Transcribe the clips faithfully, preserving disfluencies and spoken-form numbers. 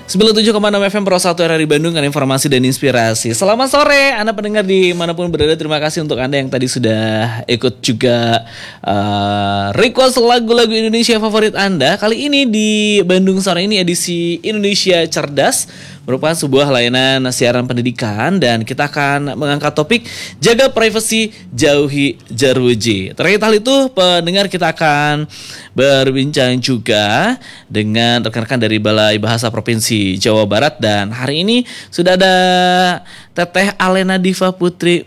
sembilan puluh tujuh koma enam F M Pro satu R R I Bandung dengan informasi dan inspirasi. Selamat sore Anda pendengar dimanapun berada. Terima kasih untuk Anda yang tadi sudah ikut juga uh, request lagu-lagu Indonesia favorit Anda. Kali ini di Bandung Sore ini edisi Indonesia Cerdas, merupakan sebuah layanan siaran pendidikan, dan kita akan mengangkat topik jaga privasi, jauhi jeruji. Terkait hal itu, pendengar, kita akan berbincang juga dengan rekan-rekan dari Balai Bahasa Provinsi Jawa Barat, dan hari ini sudah ada Teteh Alena Diva Putri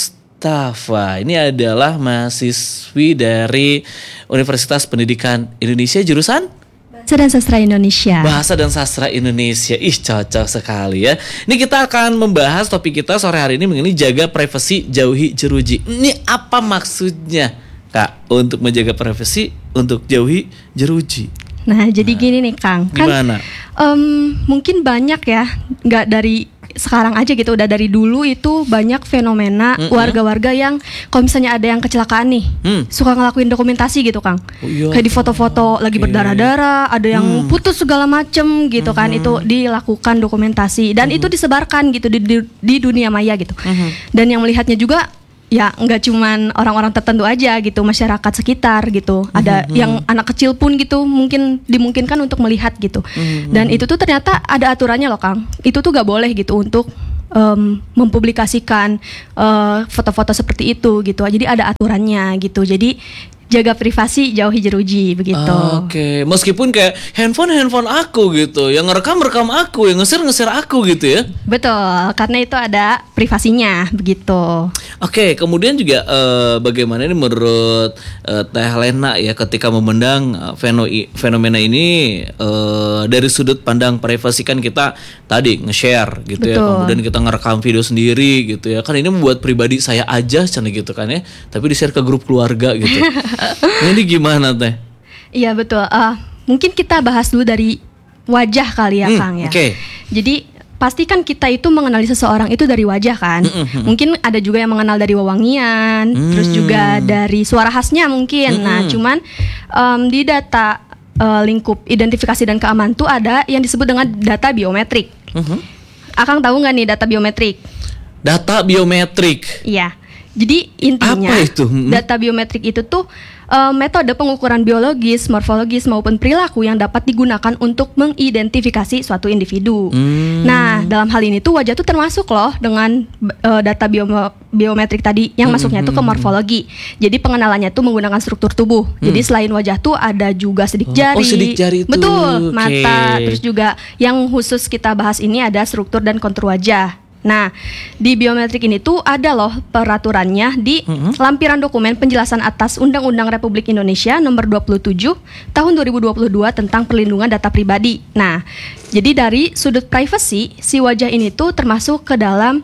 Mustafa. Ini adalah mahasiswi dari Universitas Pendidikan Indonesia jurusan Bahasa dan Sastra Indonesia. Bahasa dan Sastra Indonesia. Ih, cocok sekali ya. Ini kita akan membahas topik kita sore hari ini mengenai jaga privasi, jauhi jeruji. Ini apa maksudnya, Kak? Untuk menjaga privasi, untuk jauhi jeruji. Nah, jadi nah, gini nih, Kang. Kan, gimana? Um, mungkin banyak ya, nggak dari sekarang aja gitu, udah dari dulu itu banyak fenomena mm-hmm. warga-warga yang kalau misalnya ada yang kecelakaan nih, mm. suka ngelakuin dokumentasi gitu, Kang. Oh, iya. Kayak di foto-foto lagi okay. berdarah-darah, ada yang mm. putus segala macem gitu mm-hmm. kan, itu dilakukan dokumentasi dan mm-hmm. itu disebarkan gitu di, di, di dunia maya gitu. Mm-hmm. Dan yang melihatnya juga ya nggak cuman orang-orang tertentu aja gitu, masyarakat sekitar gitu. Ada mm-hmm. yang anak kecil pun gitu mungkin dimungkinkan untuk melihat gitu. Mm-hmm. Dan itu tuh ternyata ada aturannya loh, Kang. Itu tuh nggak boleh gitu untuk um, mempublikasikan uh, foto-foto seperti itu gitu. Jadi ada aturannya gitu. Jadi jaga privasi, jauhi jeruji begitu. Oke, okay. Meskipun kayak handphone handphone aku gitu, yang ngerekam rekam aku, yang nge-share nge-share aku gitu ya. Betul, karena itu ada privasinya begitu. Oke, okay, kemudian juga uh, bagaimana ini menurut uh, Teh Lena ya ketika memandang uh, fenomena ini uh, dari sudut pandang privasi, kan kita tadi nge-share gitu. Betul. Ya, kemudian kita ngerekam video sendiri gitu ya. Kan ini membuat pribadi saya aja cina gitu kan ya, tapi di-share ke grup keluarga gitu. Nah, ini gimana Teh? Iya betul. Uh, mungkin kita bahas dulu dari wajah kali ya, hmm, Kang ya. Oke. Okay. Jadi pasti kan kita itu mengenali seseorang itu dari wajah kan. Mm-hmm. Mungkin ada juga yang mengenal dari wewangian, mm. terus juga dari suara khasnya mungkin. Mm-hmm. Nah, cuman um, di data uh, lingkup identifikasi dan keamanan tuh ada yang disebut dengan data biometrik. Mm-hmm. Akang tahu nggak nih data biometrik? Data biometrik. Iya. Jadi intinya apa itu? Hmm. data biometrik itu tuh uh, metode pengukuran biologis, morfologis maupun perilaku yang dapat digunakan untuk mengidentifikasi suatu individu. Hmm. Nah, dalam hal ini tuh wajah tuh termasuk loh dengan uh, data bio- biometrik tadi yang hmm. masuknya tuh ke morfologi. Jadi pengenalannya tuh menggunakan struktur tubuh. Hmm. Jadi selain wajah tuh ada juga sidik jari. Oh, sidik jari itu. Betul, okay. mata. Terus juga yang khusus kita bahas ini ada struktur dan kontur wajah. Nah, di biometrik ini tuh ada loh peraturannya di mm-hmm. lampiran dokumen penjelasan atas Undang-Undang Republik Indonesia nomor dua puluh tujuh tahun dua ribu dua puluh dua tentang perlindungan data pribadi. Nah, jadi dari sudut privacy, si wajah ini tuh termasuk ke dalam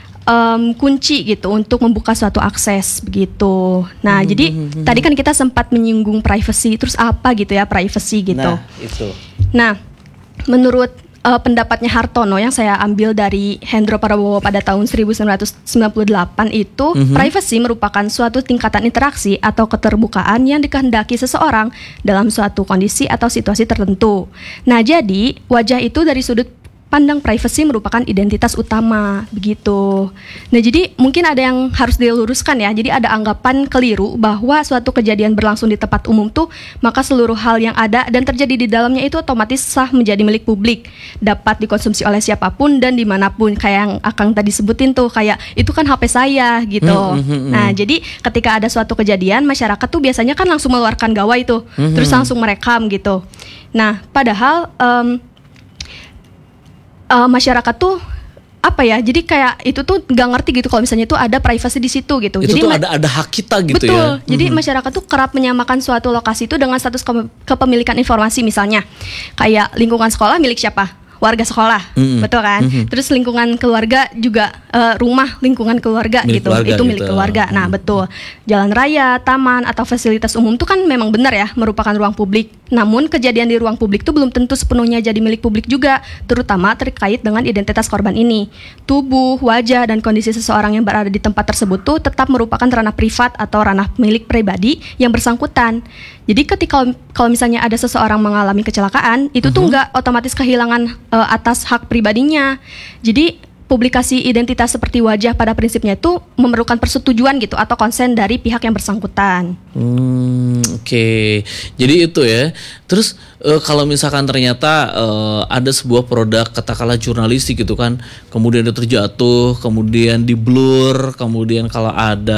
um, kunci gitu untuk membuka suatu akses begitu. Nah, mm-hmm. jadi tadi kan kita sempat menyinggung privacy, terus apa gitu ya privacy gitu. Nah, itu. Nah, menurut Uh, pendapatnya Hartono yang saya ambil dari Hendro Prabowo pada tahun seribu sembilan ratus sembilan puluh delapan itu, mm-hmm. privacy merupakan suatu tingkatan interaksi atau keterbukaan yang dikehendaki seseorang dalam suatu kondisi atau situasi tertentu. Nah, jadi wajah itu dari sudut pandang privacy merupakan identitas utama begitu. Nah, jadi mungkin ada yang harus diluruskan ya. Jadi ada anggapan keliru bahwa suatu kejadian berlangsung di tempat umum tuh maka seluruh hal yang ada dan terjadi di dalamnya itu otomatis sah menjadi milik publik, dapat dikonsumsi oleh siapapun dan dimanapun. Kayak yang Akang tadi sebutin tuh, kayak itu kan H P saya gitu. Mm-hmm. Nah, jadi ketika ada suatu kejadian, masyarakat tuh biasanya kan langsung mengeluarkan gawai tuh, mm-hmm. terus langsung merekam gitu. Nah, padahal um, Uh, masyarakat tuh apa ya? Jadi kayak itu tuh nggak ngerti gitu kalau misalnya tuh ada privacy di situ gitu. Itu jadi tuh ma- ada ada hak kita gitu. Betul. Ya. Jadi mm-hmm. masyarakat tuh kerap menyamakan suatu lokasi itu dengan status ke- kepemilikan informasi, misalnya kayak lingkungan sekolah milik siapa? Warga sekolah, mm-hmm. betul kan? Mm-hmm. Terus lingkungan keluarga juga uh, rumah lingkungan keluarga Milik gitu, keluarga itu milik gitu. keluarga. Nah, betul. Jalan raya, taman atau fasilitas umum itu kan memang benar ya merupakan ruang publik. Namun kejadian di ruang publik itu belum tentu sepenuhnya jadi milik publik juga, terutama terkait dengan identitas korban ini. Tubuh, wajah dan kondisi seseorang yang berada di tempat tersebut tuh tetap merupakan ranah privat atau ranah milik pribadi yang bersangkutan. Jadi ketika kalau misalnya ada seseorang mengalami kecelakaan, itu tuh nggak otomatis kehilangan uh, atas hak pribadinya. Jadi publikasi identitas seperti wajah pada prinsipnya itu memerlukan persetujuan gitu atau konsen dari pihak yang bersangkutan. Hmm, oke. Okay. Jadi itu ya. Terus uh, kalau misalkan ternyata uh, ada sebuah produk katakanlah jurnalistik gitu kan, kemudian itu terjatuh, kemudian di blur, kemudian kalau ada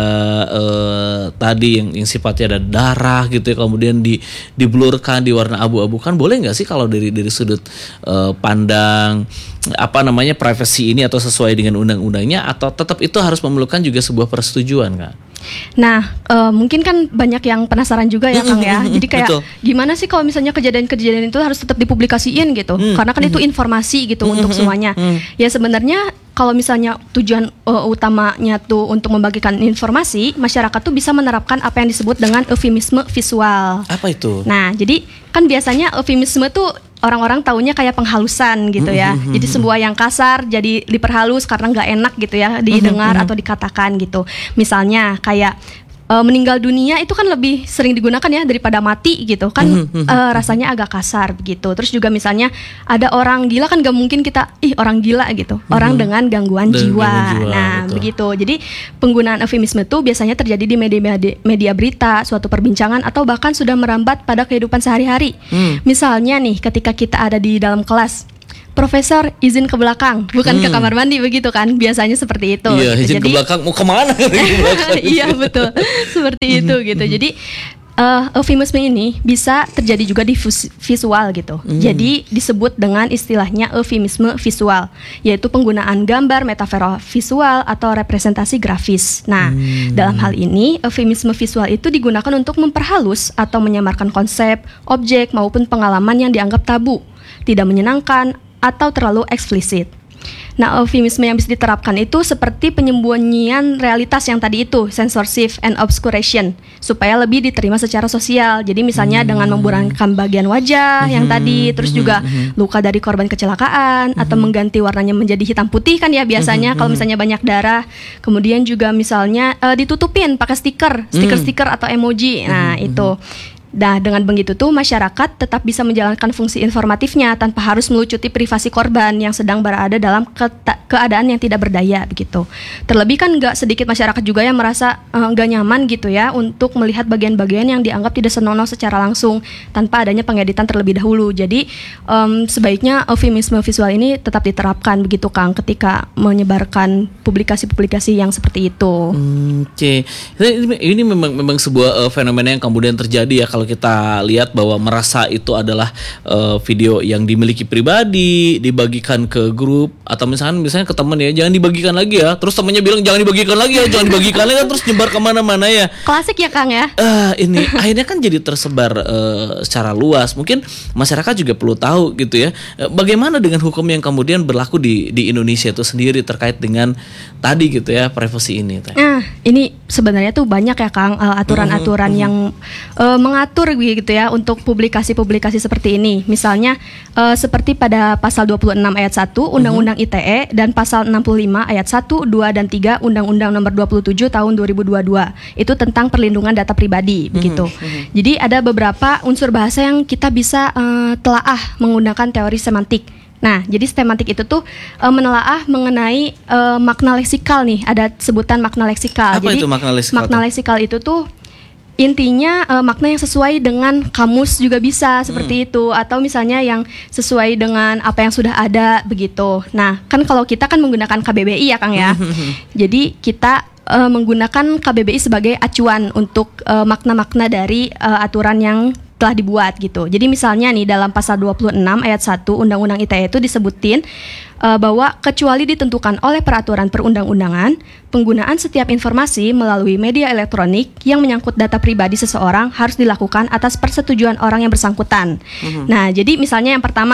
uh, tadi yang, yang sifatnya ada darah gitu ya, kemudian di diblurkan di warna abu-abu, kan boleh nggak sih kalau dari dari sudut uh, pandang apa namanya privacy ini atau sesuai dengan undang-undangnya, atau tetap itu harus memerlukan juga sebuah persetujuan Kak? Nah, uh, mungkin kan banyak yang penasaran juga ya Kang ya. Jadi kayak Betul. gimana sih kalau misalnya kejadian-kejadian itu harus tetap dipublikasiin gitu? Hmm. Karena kan itu informasi gitu untuk semuanya. Ya sebenarnya kalau misalnya tujuan uh, utamanya tuh untuk membagikan informasi, masyarakat tuh bisa menerapkan apa yang disebut dengan eufemisme visual. Apa itu? Nah, jadi kan biasanya eufemisme tuh orang-orang taunya kayak penghalusan gitu ya. Jadi sebuah yang kasar jadi diperhalus karena nggak enak gitu ya didengar atau dikatakan gitu. Misalnya kayak uh, meninggal dunia itu kan lebih sering digunakan ya daripada mati gitu kan, uh, rasanya agak kasar begitu. Terus juga misalnya ada orang gila kan, nggak mungkin kita ih orang gila gitu, orang dengan gangguan Dan jiwa. gangguan jiwa, Nah betul. begitu. Jadi penggunaan eufemisme itu biasanya terjadi di media-media media berita, suatu perbincangan atau bahkan sudah merambat pada kehidupan sehari-hari. Hmm. Misalnya nih ketika kita ada di dalam kelas, Profesor izin ke belakang, bukan ke kamar mandi begitu kan, biasanya seperti itu. Iya, gitu. izin ke belakang, mau kemana? Ke belakang. Iya betul, seperti itu gitu. Jadi uh, eufemisme ini bisa terjadi juga di vis- visual gitu. Jadi disebut dengan istilahnya eufemisme visual, yaitu penggunaan gambar, metafora visual atau representasi grafis. Nah, dalam hal ini eufemisme visual itu digunakan untuk memperhalus atau menyamarkan konsep, objek maupun pengalaman yang dianggap tabu, tidak menyenangkan atau terlalu eksplisit. Nah, eufemisme yang bisa diterapkan itu seperti penyembunyian realitas yang tadi itu, censorship and obscuration, supaya lebih diterima secara sosial. Jadi misalnya hmm. dengan memburamkan bagian wajah hmm. yang tadi, terus hmm. juga hmm. luka dari korban kecelakaan, hmm. atau mengganti warnanya menjadi hitam putih kan ya biasanya hmm. kalau misalnya banyak darah. Kemudian juga misalnya uh, ditutupin pakai stiker, stiker-stiker atau emoji. Nah, hmm. itu. Nah, dengan begitu tuh masyarakat tetap bisa menjalankan fungsi informatifnya tanpa harus melucuti privasi korban yang sedang berada dalam keta- keadaan yang tidak berdaya begitu. Terlebih kan nggak sedikit masyarakat juga yang merasa nggak uh, nyaman gitu ya untuk melihat bagian-bagian yang dianggap tidak senonoh secara langsung tanpa adanya pengeditan terlebih dahulu. Jadi um, sebaiknya eufemisme visual ini tetap diterapkan begitu Kang ketika menyebarkan publikasi-publikasi yang seperti itu. Hmm, Oke, okay. ini, ini memang memang sebuah uh, fenomena yang kemudian terjadi ya. Kalau kita lihat bahwa merasa itu adalah uh, video yang dimiliki pribadi, dibagikan ke grup atau misalkan misalnya ke teman ya, jangan dibagikan lagi ya. Terus temannya bilang jangan dibagikan lagi ya, jangan dibagikan lagi, terus nyebar kemana-mana ya. Klasik ya Kang ya. Uh, ini akhirnya kan jadi tersebar uh, secara luas. Mungkin masyarakat juga perlu tahu gitu ya. Uh, bagaimana dengan hukum yang kemudian berlaku di di Indonesia itu sendiri terkait dengan tadi gitu ya privacy ini. Teh. Nah, ini sebenarnya tuh banyak ya Kang uh, aturan-aturan mm-hmm. yang uh, mengatur gitu ya untuk publikasi-publikasi seperti ini. Misalnya uh, seperti pada pasal dua puluh enam ayat satu Undang-Undang I T E dan pasal enam puluh lima ayat satu, dua dan tiga Undang-Undang Nomor dua puluh tujuh tahun dua ribu dua puluh dua. Itu tentang perlindungan data pribadi begitu. Jadi ada beberapa unsur bahasa yang kita bisa uh, telaah menggunakan teori semantik. Nah, jadi semantik itu tuh uh, menelaah mengenai uh, makna leksikal nih. Ada sebutan makna leksikal. Apa jadi itu makna leksikal? Makna leksikal itu tuh intinya uh, makna yang sesuai dengan kamus juga bisa seperti hmm. itu, atau misalnya yang sesuai dengan apa yang sudah ada begitu. Nah, kan kalau kita kan menggunakan K B B I ya Kang ya. Jadi kita uh, menggunakan K B B I sebagai acuan untuk uh, makna-makna dari uh, aturan yang telah dibuat gitu. Jadi misalnya nih dalam pasal dua puluh enam ayat satu Undang-Undang I T E itu disebutin uh, bahwa kecuali ditentukan oleh peraturan perundang-undangan, penggunaan setiap informasi melalui media elektronik yang menyangkut data pribadi seseorang harus dilakukan atas persetujuan orang yang bersangkutan. Uh-huh. Nah, jadi misalnya yang pertama,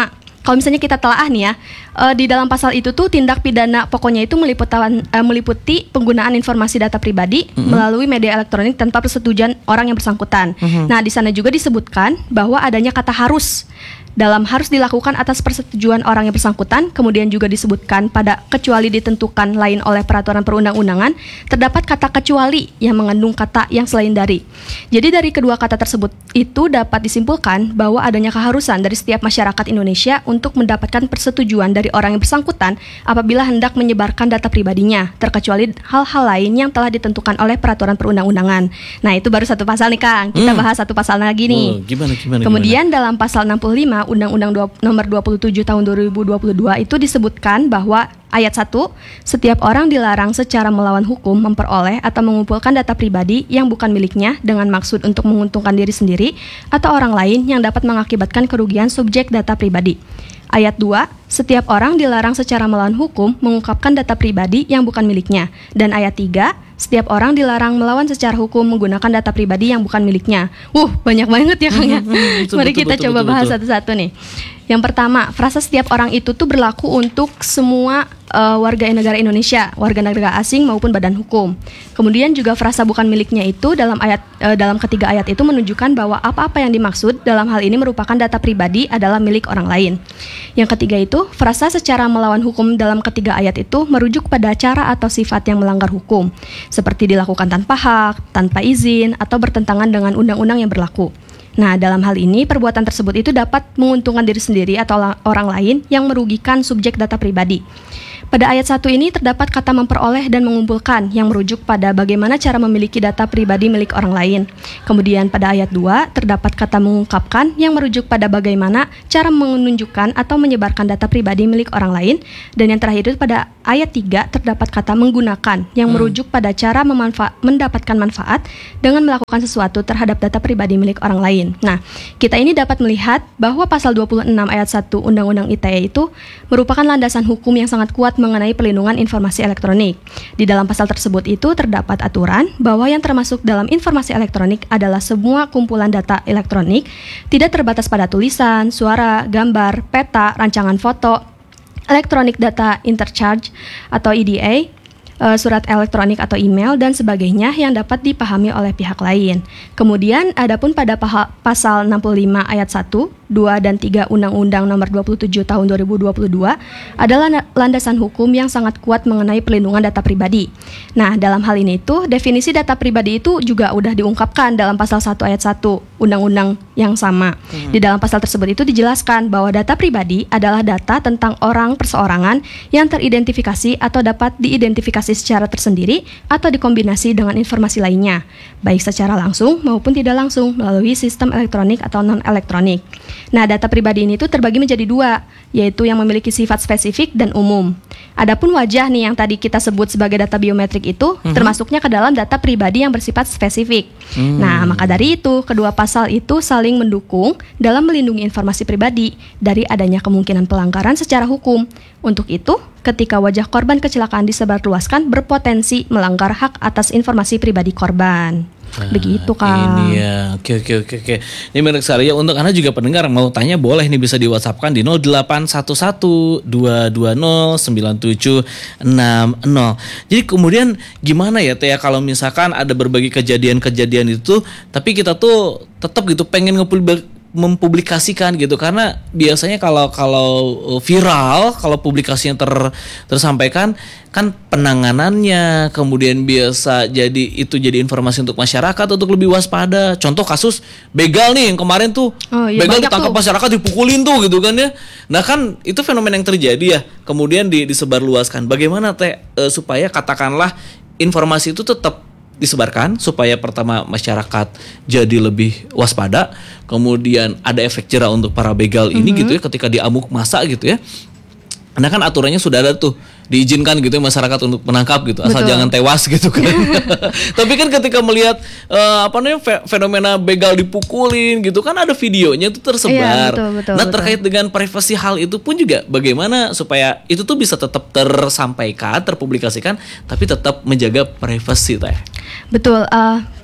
kalau misalnya kita telaah nih ya, uh, di dalam pasal itu tuh tindak pidana pokoknya itu meliputi, uh, meliputi penggunaan informasi data pribadi mm-hmm. melalui media elektronik tanpa persetujuan orang yang bersangkutan. Mm-hmm. Nah, di sana juga disebutkan bahwa adanya kata harus dalam harus dilakukan atas persetujuan orang yang bersangkutan, kemudian juga disebutkan pada kecuali ditentukan lain oleh peraturan perundang-undangan, terdapat kata kecuali yang mengandung kata yang selain dari. Jadi dari kedua kata tersebut itu dapat disimpulkan bahwa adanya keharusan dari setiap masyarakat Indonesia untuk mendapatkan persetujuan dari orang yang bersangkutan apabila hendak menyebarkan data pribadinya, terkecuali hal-hal lain yang telah ditentukan oleh peraturan perundang-undangan. Nah, itu baru satu pasal nih, Kang. Kita hmm. bahas satu pasal lagi nih. Oh, gimana, gimana, Kemudian gimana? Dalam pasal enam puluh lima Undang-Undang nomor dua puluh tujuh tahun dua ribu dua puluh dua itu disebutkan bahwa ayat satu, setiap orang dilarang secara melawan hukum memperoleh atau mengumpulkan data pribadi yang bukan miliknya dengan maksud untuk menguntungkan diri sendiri atau orang lain yang dapat mengakibatkan kerugian subjek data pribadi. Ayat dua, setiap orang dilarang secara melawan hukum mengungkapkan data pribadi yang bukan miliknya. Dan ayat tiga, setiap orang dilarang melawan secara hukum menggunakan data pribadi yang bukan miliknya. Wuh, banyak banget ya, Kang ya. Betul, Mari betul, kita betul, coba betul, bahas betul. satu-satu nih. Yang pertama, frasa setiap orang itu tuh berlaku untuk semua uh, warga negara Indonesia, warga negara asing maupun badan hukum. Kemudian juga frasa bukan miliknya itu dalam ayat uh, dalam ketiga ayat itu menunjukkan bahwa apa-apa yang dimaksud dalam hal ini merupakan data pribadi adalah milik orang lain. Yang ketiga itu, frasa secara melawan hukum dalam ketiga ayat itu merujuk pada cara atau sifat yang melanggar hukum, seperti dilakukan tanpa hak, tanpa izin, atau bertentangan dengan undang-undang yang berlaku. Nah, dalam hal ini, perbuatan tersebut itu dapat menguntungkan diri sendiri atau orang lain yang merugikan subjek data pribadi. Pada ayat satu ini terdapat kata memperoleh dan mengumpulkan yang merujuk pada bagaimana cara memiliki data pribadi milik orang lain. Kemudian pada ayat dua terdapat kata mengungkapkan yang merujuk pada bagaimana cara menunjukkan atau menyebarkan data pribadi milik orang lain. Dan yang terakhir itu pada ayat tiga terdapat kata menggunakan yang merujuk pada cara memanfa- mendapatkan manfaat dengan melakukan sesuatu terhadap data pribadi milik orang lain. Nah, kita ini dapat melihat bahwa pasal dua puluh enam ayat satu Undang-Undang I T E itu merupakan landasan hukum yang sangat kuat mengenai pelindungan informasi elektronik. Di dalam pasal tersebut itu terdapat aturan bahwa yang termasuk dalam informasi elektronik adalah semua kumpulan data elektronik, tidak terbatas pada tulisan, suara, gambar, peta, rancangan foto, electronic data interchange atau E D A, surat elektronik atau email dan sebagainya yang dapat dipahami oleh pihak lain. Kemudian adapun pada pasal enam puluh lima ayat satu, dua dan tiga Undang-Undang nomor dua puluh tujuh tahun dua ribu dua puluh dua adalah landasan hukum yang sangat kuat mengenai pelindungan data pribadi. Nah, dalam hal ini itu definisi data pribadi itu juga udah diungkapkan dalam pasal satu ayat satu Undang-Undang yang sama. Hmm. Di dalam pasal tersebut itu dijelaskan bahwa data pribadi adalah data tentang orang perseorangan yang teridentifikasi atau dapat diidentifikasi secara tersendiri atau dikombinasi dengan informasi lainnya, baik secara langsung maupun tidak langsung melalui sistem elektronik atau non-elektronik. Nah, data pribadi ini tuh terbagi menjadi dua, yaitu yang memiliki sifat spesifik dan umum. Adapun wajah nih yang tadi kita sebut sebagai data biometrik itu mm-hmm. termasuknya ke dalam data pribadi yang bersifat spesifik. Mm. Nah, maka dari itu kedua pasal itu saling mendukung dalam melindungi informasi pribadi dari adanya kemungkinan pelanggaran secara hukum. Untuk itu, ketika wajah korban kecelakaan disebarluaskan berpotensi melanggar hak atas informasi pribadi korban. Nah, begitu, Kang. Ini ya. Oke oke oke oke. Ini menarik sekali ya. Untuk Anda juga pendengar mau tanya boleh nih bisa di WhatsApp-kan di nol delapan satu satu dua dua nol sembilan tujuh enam nol. Jadi kemudian gimana ya Teh kalau misalkan ada berbagai kejadian-kejadian itu tapi kita tuh tetap gitu pengen ngepublik mempublikasikan gitu karena biasanya kalau kalau viral kalau publikasinya ter tersampaikan kan penanganannya kemudian biasa jadi itu jadi informasi untuk masyarakat untuk lebih waspada. Contoh kasus begal nih yang kemarin tuh oh, iya, begal ditangkap tuh. Masyarakat dipukulin tuh gitu kan ya. Nah kan itu fenomena yang terjadi ya kemudian di, disebarluaskan. Bagaimana Teh e, supaya katakanlah informasi itu tetap disebarkan supaya pertama masyarakat jadi lebih waspada, kemudian ada efek jerah untuk para begal ini mm-hmm. gitu ya ketika diamuk massa gitu ya. Karena kan aturannya sudah ada tuh diizinkan gitu ya masyarakat untuk menangkap gitu asal Betul. Jangan tewas gitu kan. Tapi kan ketika melihat uh, apa namanya fenomena begal dipukulin gitu kan ada videonya itu tersebar. Iya, betul, betul, nah terkait betul. Dengan privasi hal itu pun juga bagaimana supaya itu tuh bisa tetap tersampaikan, terpublikasikan tapi tetap menjaga privasi Teh. Betul. Uh,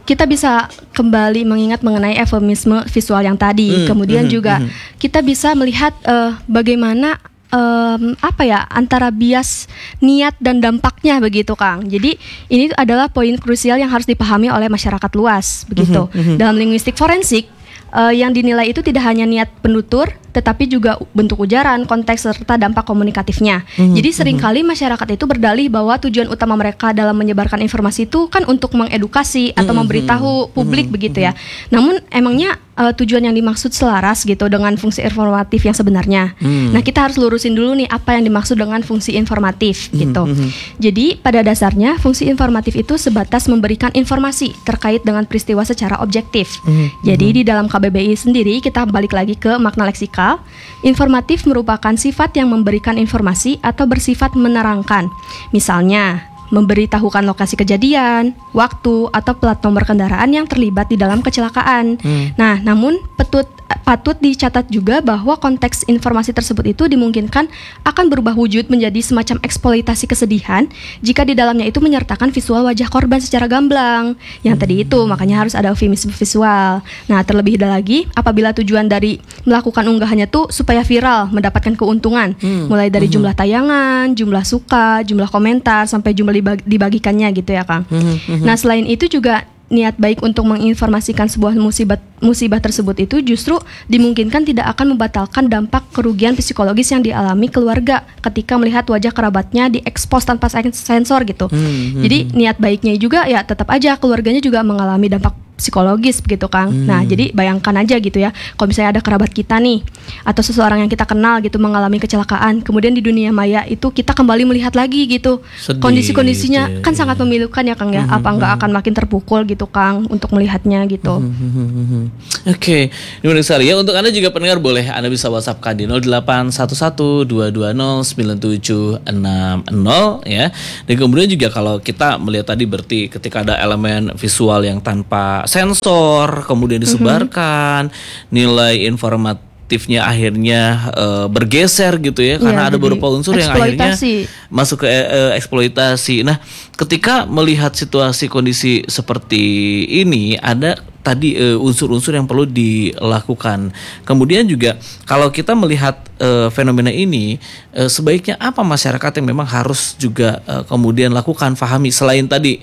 kita bisa kembali mengingat mengenai eufemisme visual yang tadi. Hmm, Kemudian hmm, juga hmm. kita bisa melihat uh, bagaimana um, apa ya antara bias niat dan dampaknya begitu, Kang. Jadi ini adalah poin krusial yang harus dipahami oleh masyarakat luas begitu. Hmm, hmm. Dalam linguistik forensik uh, yang dinilai itu tidak hanya niat penutur, tetapi juga bentuk ujaran, konteks serta dampak komunikatifnya. Mm-hmm. Jadi seringkali masyarakat itu berdalih bahwa tujuan utama mereka dalam menyebarkan informasi itu kan untuk mengedukasi atau mm-hmm. memberitahu publik mm-hmm. begitu ya. Namun emangnya uh, tujuan yang dimaksud selaras gitu dengan fungsi informatif yang sebenarnya. Mm-hmm. Nah, kita harus lurusin dulu nih apa yang dimaksud dengan fungsi informatif gitu. Mm-hmm. Jadi pada dasarnya fungsi informatif itu sebatas memberikan informasi terkait dengan peristiwa secara objektif. Mm-hmm. Jadi di dalam K B B I sendiri kita balik lagi ke makna leksikal. Informatif merupakan sifat yang memberikan informasi atau bersifat menerangkan. Misalnya, memberitahukan lokasi kejadian, waktu, atau plat nomor kendaraan yang terlibat di dalam kecelakaan. Hmm. Nah, namun petut, patut dicatat juga bahwa konteks informasi tersebut itu dimungkinkan akan berubah wujud menjadi semacam eksploitasi kesedihan jika di dalamnya itu menyertakan visual wajah korban secara gamblang. Yang hmm. tadi itu, makanya harus ada eufemisme visual. Nah, terlebih lagi, apabila tujuan dari melakukan unggahannya tuh supaya viral, mendapatkan keuntungan, hmm. mulai dari hmm. jumlah tayangan, jumlah suka, jumlah komentar, sampai jumlah dibagikannya gitu ya, Kang. Mm-hmm. Nah, selain itu juga niat baik untuk menginformasikan sebuah musibah musibah tersebut itu justru dimungkinkan tidak akan membatalkan dampak kerugian psikologis yang dialami keluarga ketika melihat wajah kerabatnya diekspos tanpa sensor gitu. Mm-hmm. Jadi niat baiknya juga ya tetap aja keluarganya juga mengalami dampak psikologis begitu, Kang. Hmm. Nah, jadi bayangkan aja gitu ya, kalau misalnya ada kerabat kita nih atau seseorang yang kita kenal gitu mengalami kecelakaan, kemudian di dunia maya itu kita kembali melihat lagi gitu. Sedih, kondisi-kondisinya gitu, kan ya. Sangat memilukan ya, Kang ya. Hmm, Apa enggak hmm. akan makin terpukul gitu, Kang, untuk melihatnya gitu. Hmm, hmm, hmm. Oke, okay. Ini menarik ya. Untuk Anda juga pendengar boleh Anda bisa WhatsApp kan di nol delapan satu satu dua dua nol sembilan tujuh enam nol ya. Dan kemudian juga kalau kita melihat tadi berarti ketika ada elemen visual yang tanpa sensor kemudian disebarkan, mm-hmm. nilai informatifnya akhirnya uh, bergeser gitu ya, karena ya, ada beberapa unsur yang akhirnya masuk ke uh, eksploitasi. Nah, ketika melihat situasi kondisi seperti ini, ada tadi uh, unsur-unsur yang perlu dilakukan. Kemudian juga kalau kita melihat uh, fenomena ini, uh, sebaiknya apa masyarakat yang memang harus juga uh, kemudian lakukan, fahami selain tadi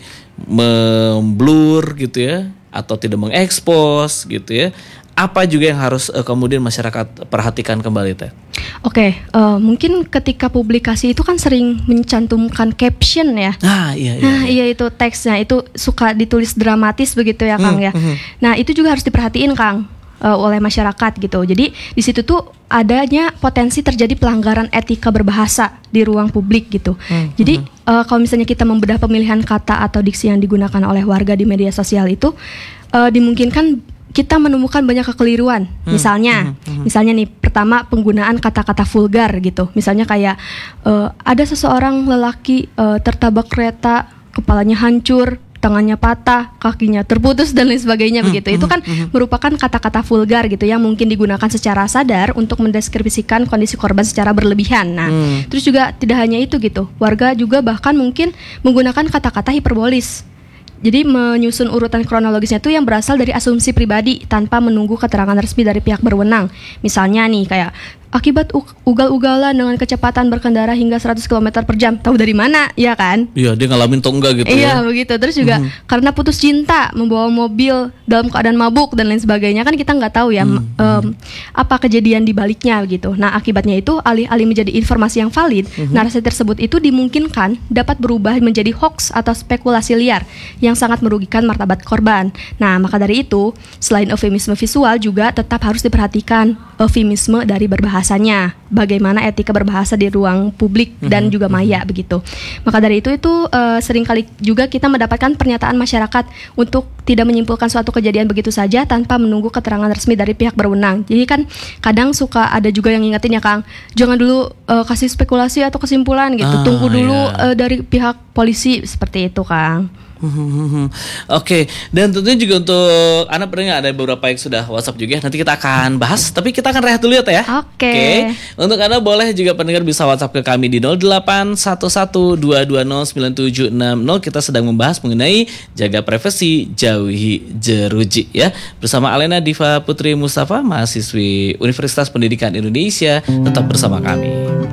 memblur gitu ya, atau tidak mengekspos gitu ya, apa juga yang harus uh, kemudian masyarakat perhatikan kembali, Teh? Oke, okay, uh, mungkin ketika publikasi itu kan sering mencantumkan caption ya. Ah iya iya. Nah iya itu teksnya itu suka ditulis dramatis begitu ya, Kang hmm, ya. Hmm. Nah itu juga harus diperhatiin, Kang, uh, oleh masyarakat gitu. Jadi di situ tuh adanya potensi terjadi pelanggaran etika berbahasa di ruang publik gitu. Hmm, Jadi hmm. Uh, kalau misalnya kita membedah pemilihan kata atau diksi yang digunakan oleh warga di media sosial itu, uh, dimungkinkan kita menemukan banyak kekeliruan. Hmm, misalnya, hmm, hmm. misalnya nih pertama penggunaan kata-kata vulgar gitu. Misalnya kayak uh, ada seseorang lelaki uh, tertabak kereta, kepalanya hancur, tangannya patah, kakinya terputus dan lain sebagainya hmm, begitu. Hmm, itu kan hmm. merupakan kata-kata vulgar gitu yang mungkin digunakan secara sadar untuk mendeskripsikan kondisi korban secara berlebihan. Nah, hmm. terus juga tidak hanya itu gitu. Warga juga bahkan mungkin menggunakan kata-kata hiperbolis. Jadi menyusun urutan kronologisnya itu yang berasal dari asumsi pribadi tanpa menunggu keterangan resmi dari pihak berwenang. Misalnya nih kayak akibat ugal-ugalan dengan kecepatan berkendara hingga seratus kilometer per jam. Tahu dari mana? Ya kan? Iya, dia ngalamin atau enggak gitu iya, ya. Iya, begitu. Terus juga mm-hmm. karena putus cinta, membawa mobil dalam keadaan mabuk dan lain sebagainya. Kan kita nggak tahu ya mm-hmm. um, apa kejadian di baliknya gitu. Nah, akibatnya itu alih-alih menjadi informasi yang valid, mm-hmm. narasi tersebut itu dimungkinkan dapat berubah menjadi hoax atau spekulasi liar yang sangat merugikan martabat korban. Nah, maka dari itu, selain eufemisme visual juga tetap harus diperhatikan eufemisme dari berbahasa. Bahasanya, bagaimana etika berbahasa di ruang publik dan juga maya begitu. Maka dari itu itu uh, seringkali juga kita mendapatkan pernyataan masyarakat untuk tidak menyimpulkan suatu kejadian begitu saja tanpa menunggu keterangan resmi dari pihak berwenang. Jadi kan kadang suka ada juga yang ngingetin ya, Kang, jangan dulu uh, kasih spekulasi atau kesimpulan gitu. Ah, Tunggu dulu yeah. uh, dari pihak polisi seperti itu, Kang. Hmm, Oke, dan tentunya juga untuk anak pendengar ada beberapa yang sudah WhatsApp juga. Nanti kita akan bahas, tapi kita akan rehat dulu ya Teh ya. Oke. Untuk Anda boleh juga pendengar bisa WhatsApp ke kami di nol delapan satu satu dua dua nol sembilan tujuh enam nol. Kita sedang membahas mengenai jaga privasi, jauhi jeruji ya. Bersama Alena Diva Putri Mustafa, mahasiswi Universitas Pendidikan Indonesia. Tetap bersama kami.